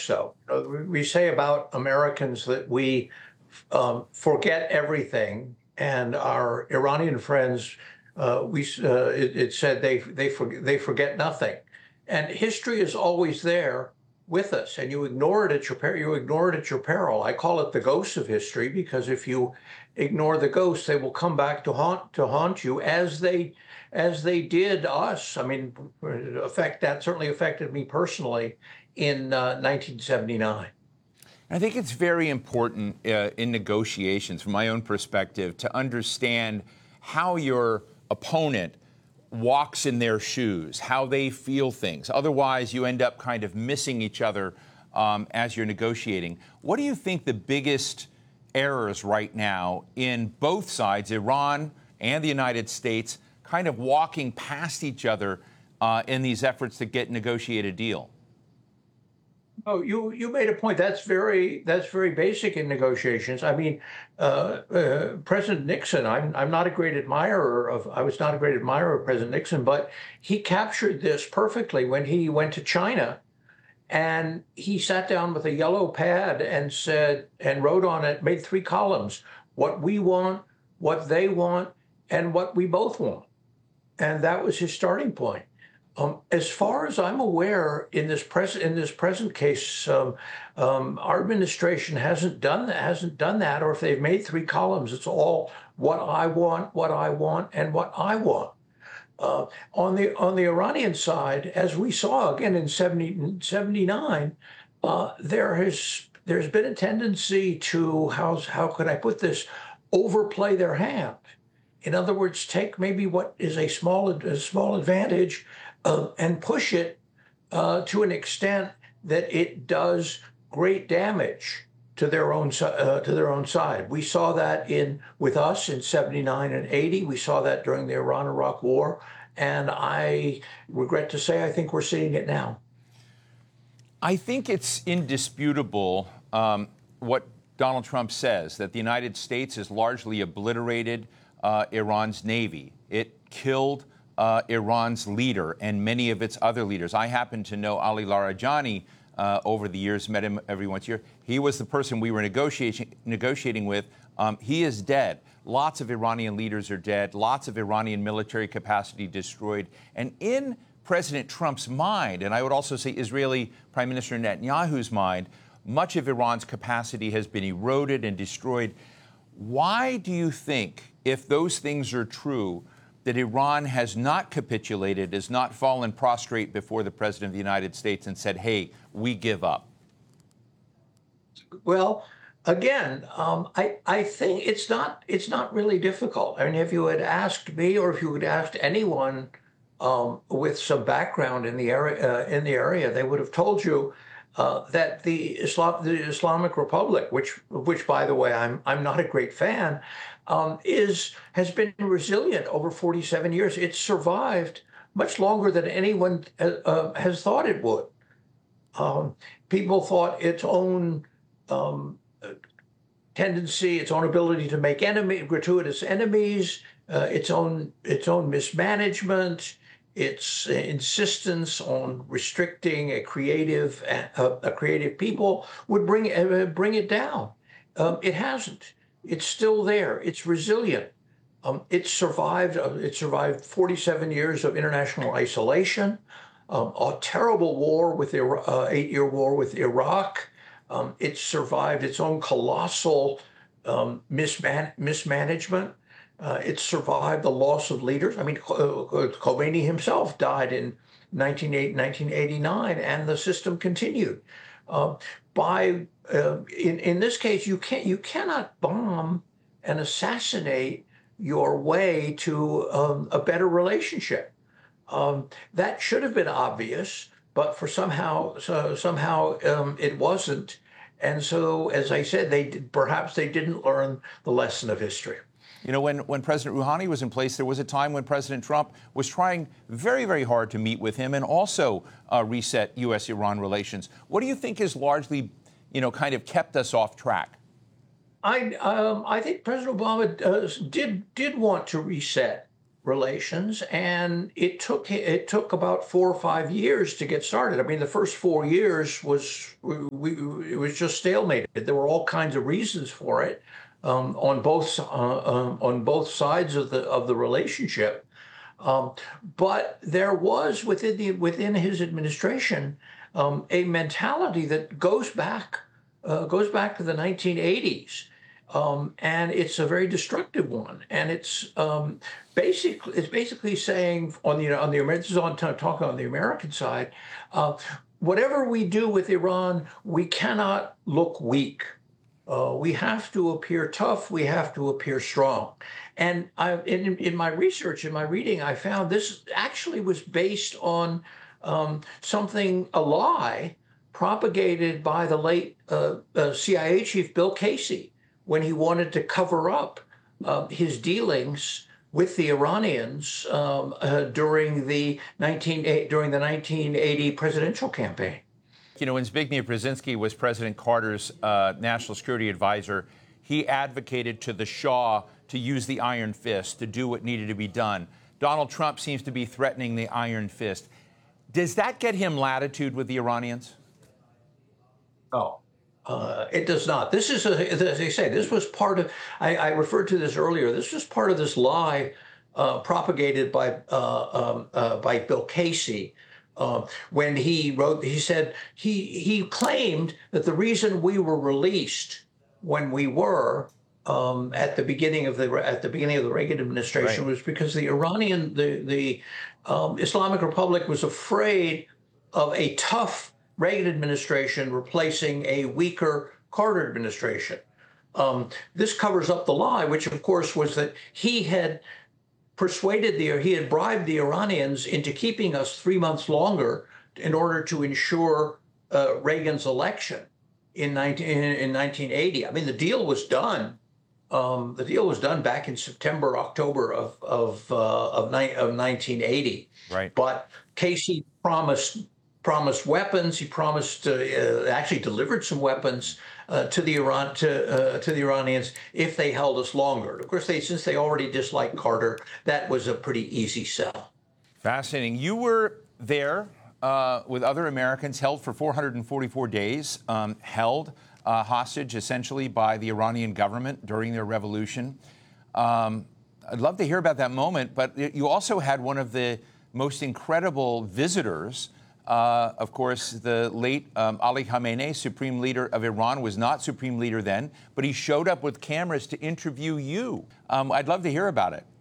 much so. We say about Americans that we forget everything, and our Iranian friends, it said they forget nothing, and history is always there with us, and you ignore it at your you ignore it at your peril. I call it the ghosts of history, because if you ignore the ghosts, they will come back to haunt you, as they did us. I mean, that certainly affected me personally in 1979. I think it's very important in negotiations, from my own perspective, to understand how your opponent walks in their shoes, how they feel things. Otherwise, you end up kind of missing each other as you're negotiating. What do you think the biggest errors right now in both sides, Iran and the United States, kind of walking past each other in these efforts to negotiate a deal? Oh, you made a point. That's very basic in negotiations. I mean, President Nixon. I was not a great admirer of President Nixon, but he captured this perfectly when he went to China, and he sat down with a yellow pad and wrote on it, made 3 columns: what we want, what they want, and what we both want. And that was his starting point. As far as I'm aware, in this present case, our administration hasn't done that. Or if they've made 3 columns, it's all what I want, and what I want. On the Iranian side, as we saw again in 79, there's been a tendency to, how could I put this, overplay their hand. In other words, take maybe what is a small advantage and push it to an extent that it does great damage to their own side. We saw that with us in 79 and 80. We saw that during the Iran-Iraq War, and I regret to say I think we're seeing it now. I think it's indisputable what Donald Trump says, that the United States has largely obliterated Iran's Navy. It killed Iran's leader and many of its other leaders. I happen to know Ali Larijani over the years, met him every once a year. He was the person we were negotiating with. He is dead. Lots of Iranian leaders are dead. Lots of Iranian military capacity destroyed. And in President Trump's mind, and I would also say Israeli Prime Minister Netanyahu's mind, much of Iran's capacity has been eroded and destroyed. Why do you think, if those things are true, that Iran has not capitulated, has not fallen prostrate before the President of the United States and said, hey, we give up? Well, again, I think it's not really difficult. I mean, if you had asked me, or if you had asked anyone with some background in the area, they would have told you that the Islamic Republic, which by the way I'm not a great fan, has been resilient over 47 years. It's survived much longer than anyone has thought it would. People thought its own tendency, its own ability to make gratuitous enemies, its own mismanagement, its insistence on restricting a creative people would bring it down. It hasn't. It's still there. It's resilient. It survived 47 years of international isolation, a terrible war with 8-year war with Iraq. It survived its own colossal mismanagement. It survived the loss of leaders. I mean, Khomeini himself died in 1989, and the system continued. In this case, you cannot bomb and assassinate your way to a better relationship. That should have been obvious, but somehow it wasn't. And so, as I said, perhaps they didn't learn the lesson of history. You know, when President Rouhani was in place, there was a time when President Trump was trying very, very hard to meet with him and also reset U.S.-Iran relations. What do you think has largely, kind of kept us off track? I think President Obama did want to reset relations, and it took about 4 or 5 years to get started. I mean, the first 4 years it was just stalemated. There were all kinds of reasons for it on both sides of the relationship. Um, but there was within his administration a mentality that goes back to the 1980s, and it's a very destructive one. And it's basically saying this is on talking on the American side, uh, whatever we do with Iran, we cannot look weak. We have to appear tough. We have to appear strong. And in my research, in my reading, I found this actually was based on a lie propagated by the late CIA chief Bill Casey when he wanted to cover up his dealings with the Iranians during the 1980 presidential campaign. You know, when Zbigniew Brzezinski was President Carter's national security advisor, he advocated to the Shah to use the iron fist, to do what needed to be done. Donald Trump seems to be threatening the iron fist. Does that get him latitude with the Iranians? No, it does not. This is, as I say, this was part of, I referred to this earlier, this was part of this lie propagated by Bill Casey. When he said, he claimed that the reason we were released when we were at the beginning of the Reagan administration Right. was because the Islamic Republic was afraid of a tough Reagan administration replacing a weaker Carter administration. This covers up the lie, which of course was that he had bribed the Iranians into keeping us 3 months longer in order to ensure Reagan's election in 1980. I mean, the deal was done. The deal was done back in September, October of 1980. Right. But Casey promised weapons. He promised actually delivered some weapons to the Iranians if they held us longer. Of course, since they already disliked Carter, that was a pretty easy sell. Fascinating. You were there with other Americans, held for 444 days, held hostage essentially by the Iranian government during their revolution. I'd love to hear about that moment, but you also had one of the most incredible visitors. Of course, the late Ali Khamenei, supreme leader of Iran, was not supreme leader then, but he showed up with cameras to interview you. I'd love to hear about it.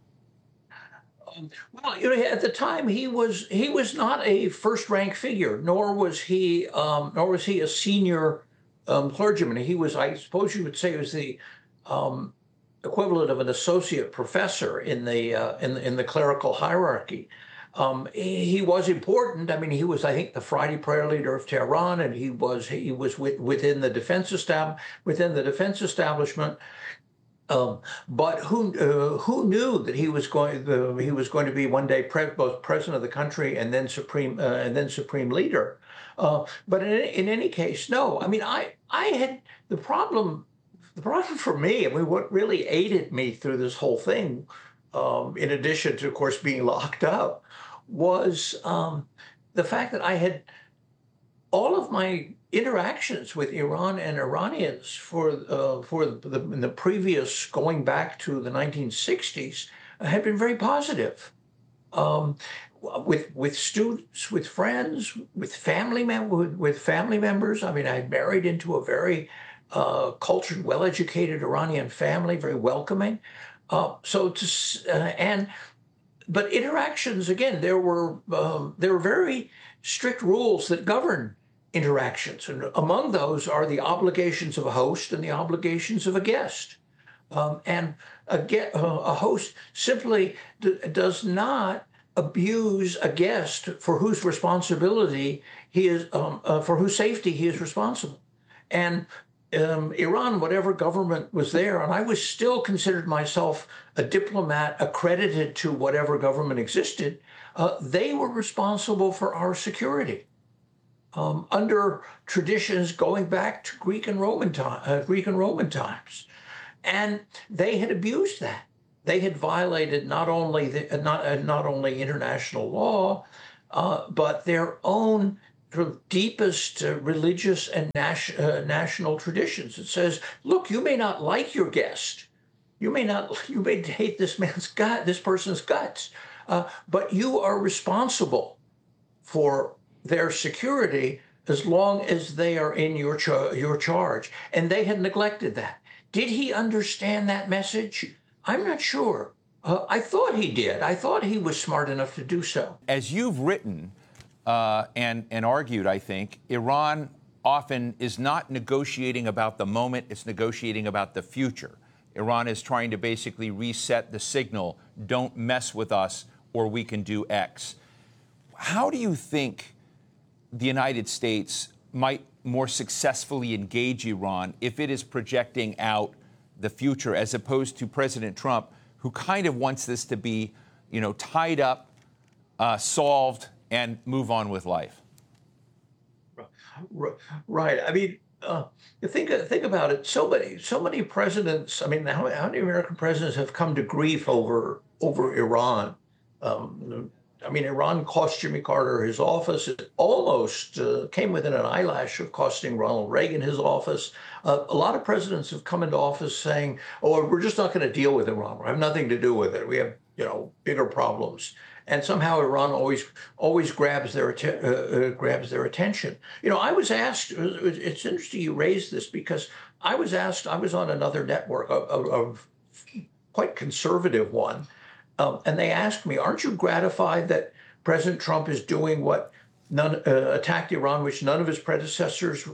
Well, at the time he was not a first-rank figure, nor was he a senior clergyman. He was, I suppose you would say, was the equivalent of an associate professor in the clerical hierarchy. He was important. I mean, he was, I think, the Friday prayer leader of Tehran, and he was within the defense establishment. But who knew that he was going to be one day both president of the country and then supreme leader? But in any case, no. I mean, I had the problem. The problem for me, I mean, what really aided me through this whole thing, in addition to, of course, being locked up, was the fact that I had all of my interactions with Iran and Iranians in the previous, going back to the 1960s, had been very positive. With students, with friends, with family members. I mean, I married into a very cultured, well-educated Iranian family, very welcoming. But interactions, again, there were very strict rules that govern interactions, and among those are the obligations of a host and the obligations of a guest. And a host simply does not abuse a guest for whose responsibility he is, for whose safety he is responsible. And Iran, whatever government was there, and I was still considered myself a diplomat accredited to whatever government existed, they were responsible for our security under traditions going back to Greek and Roman times, and they had abused that. they had violated not only international law, but their own sort of deepest religious and national traditions. It says, look, you may not like your guest, you may hate this person's guts, but you are responsible for their security as long as they are in your charge. And they had neglected that. Did he understand that message? I'm not sure. I thought he did. I thought he was smart enough to do so. As you've written and argued, I think, Iran often is not negotiating about the moment, it's negotiating about the future. Iran is trying to basically reset the signal, don't mess with us or we can do X. How do you think the United States might more successfully engage Iran if it is projecting out the future, as opposed to President Trump, who kind of wants this to be, tied up, solved, and move on with life? Right. I mean, you think about it. So many presidents. I mean, how many American presidents have come to grief over Iran? I mean, Iran cost Jimmy Carter his office. It almost came within an eyelash of costing Ronald Reagan his office. A lot of presidents have come into office saying, "Oh, we're just not going to deal with Iran. We have nothing to do with it. We have, bigger problems." And somehow Iran always grabs their attention. I was asked. It's interesting you raised this because I was asked. I was on another network, of quite conservative one. And they asked me, aren't you gratified that President Trump is doing what attacked Iran, which none of his predecessors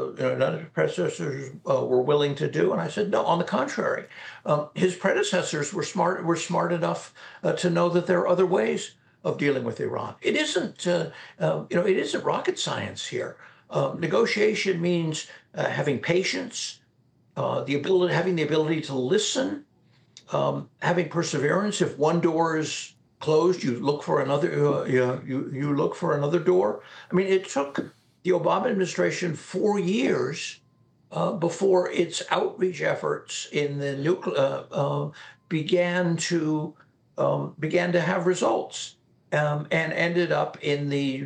were willing to do? And I said, no, on the contrary. His predecessors were smart enough to know that there are other ways of dealing with Iran. It isn't rocket science here. Negotiation means having patience, having the ability to listen, having perseverance. If one door is closed, you look for another. You look for another door. I mean, it took the Obama administration 4 years before its outreach efforts in the nuclear began to have results, and ended up in the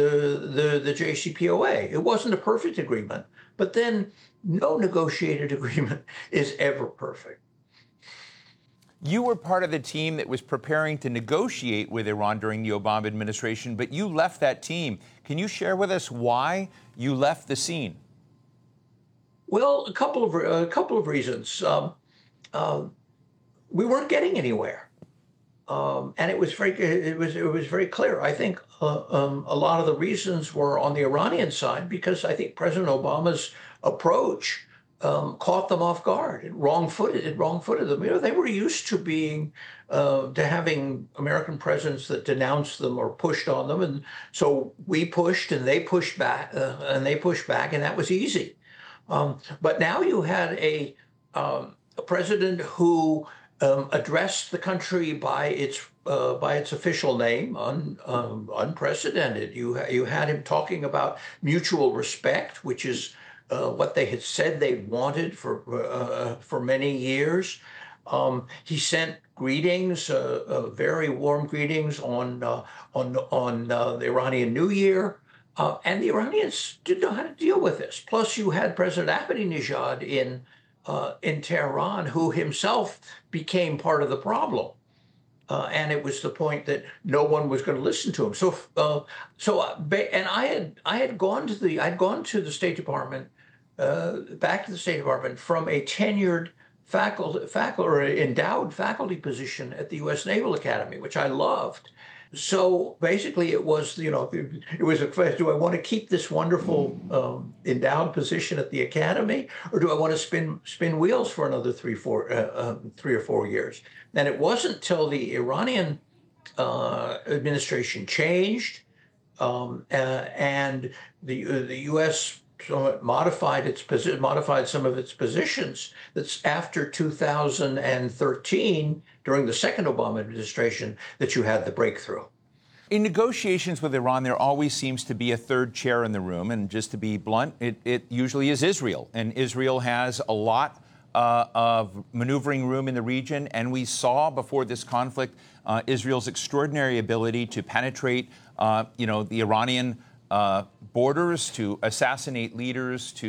JCPOA. It wasn't a perfect agreement, but then no negotiated agreement is ever perfect. You were part of the team that was preparing to negotiate with Iran during the Obama administration, but you left that team. Can you share with us why you left the scene? Well, a couple of reasons. We weren't getting anywhere, and it was very clear. I think a lot of the reasons were on the Iranian side, because I think President Obama's approach caught them off guard. It wrong-footed them. They were used to having American presidents that denounced them or pushed on them, and so we pushed and they pushed back, and that was easy. But now you had a president who addressed the country by its official name, unprecedented. You had him talking about mutual respect, which is what they had said they wanted for many years. He sent greetings, very warm greetings on the Iranian New Year, and the Iranians didn't know how to deal with this. Plus, you had President Ahmadinejad in Tehran, who himself became part of the problem. And it was the point that no one was going to listen to him. And I had gone to the State Department, back to the State Department from a tenured faculty or endowed faculty position at the U.S. Naval Academy, which I loved. So basically, it was a question: do I want to keep this wonderful endowed position at the academy, or do I want to spin wheels for another 3 or 4 years? And it wasn't till the Iranian administration changed, and the U.S. modified some of its positions. That's after 2013, during the second Obama administration, that you had the breakthrough. In negotiations with Iran, there always seems to be a third chair in the room. And just to be blunt, it usually is Israel. And Israel has a lot of maneuvering room in the region, and we saw before this conflict Israel's extraordinary ability to penetrate, the Iranian borders, to assassinate leaders, to